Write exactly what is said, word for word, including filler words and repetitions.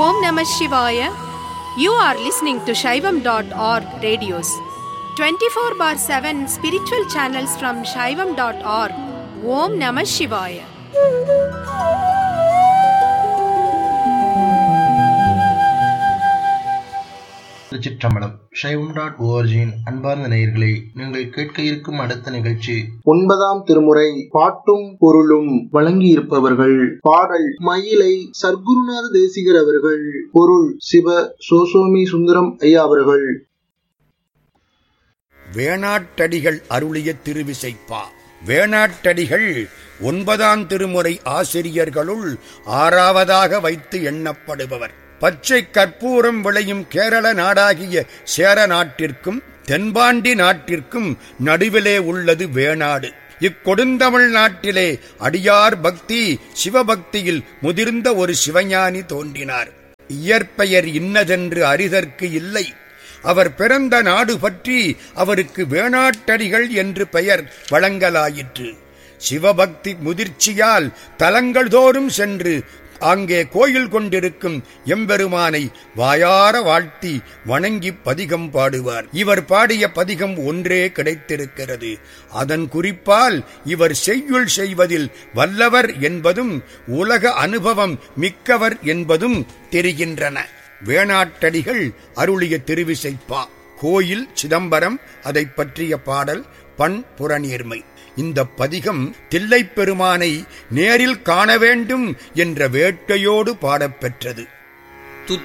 Om Namah Shivaya. You are listening to Shaivam dot org radios. twenty-four bar seven spiritual channels from Shaivam dot org. Om Namah Shivaya. Thiruchitrambalam. Shaivam dot ஓஆர்ஜியின் அன்பார்ந்த நேயர்களே, நீங்கள் கேட்க இருக்கும் அடுத்த நிகழ்ச்சி ஒன்பதாம் திருமுறை பாட்டும் பொருளும். வழங்கியிருப்பவர்கள் பாடல் மயிலை சர்க்குருநாத தேசிகர் அவர்கள். பொருள் சிவ சோசோமி சுந்தரம் ஐயா அவர்கள். வேணாட்டடிகள் அருளிய திருவிசைப்பா. வேணாட்டடிகள் ஒன்பதாம் திருமுறை ஆசிரியர்களுள் ஆறாவதாக வைத்து எண்ணப்படுபவர். பச்சை கற்பூரம் விளையும் கேரள நாடாகிய சேர நாட்டிற்கும் தென்பாண்டி நாட்டிற்கும் நடுவிலே உள்ளது வேணாடு. இக்கொடுந்தமிழ் நாட்டிலே அடியார் பக்தி சிவபக்தியில் முதிர்ந்த ஒரு சிவஞானி தோன்றினார். இயற்பெயர் இன்னதென்று அறிதற்கு இல்லை. அவர் பிறந்த நாடு பற்றி அவருக்கு வேணாட்டடிகள் என்று பெயர் வழங்கலாயிற்று. சிவபக்தி முதிர்ச்சியால் தலங்கள் தோறும் சென்று அங்கே கோயில் கொண்டிருக்கும் எம்பெருமானை வாயார வாழ்த்தி வணங்கி பதிகம் பாடுவார். இவர் பாடிய பதிகம் ஒன்றே கிடைத்திருக்கிறது. அதன் குறிப்பால் இவர் செய்யுள் செய்வதில் வல்லவர் என்பதும் உலக அனுபவம் மிக்கவர் என்பதும் தெரிகின்றன. வேணாட்டடிகள் அருளிய திருவிசைப்பா. கோயில் சிதம்பரம். அதை பற்றிய பாடல் பண் புறநீர்மை. இந்த பதிகம் தில்லைப் பெருமானை நேரில் காண வேண்டும் என்ற வேட்கையோடு பாடப்பெற்றது.